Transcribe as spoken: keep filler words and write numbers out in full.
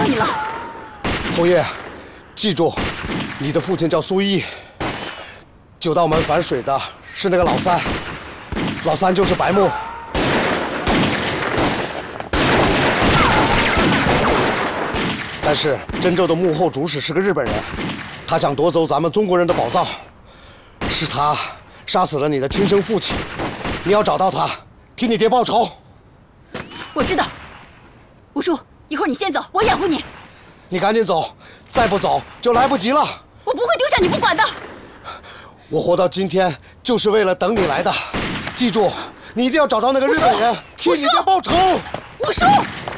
你了。 红叶，记住，你的父亲叫苏一，九道门反水的是那个老三，老三就是白木。但是真正的幕后主使是个日本人，他想夺走咱们中国人的宝藏，是他杀死了你的亲生父亲，你要找到他，替你爹报仇。 我知道，吴叔，一会儿你先走，我掩护你。 你赶紧走，再不走就来不及了。 我不会丢下你不管的。 我活到今天就是为了等你来的，记住，你一定要找到那个日本人，替你爹报仇。 吴叔。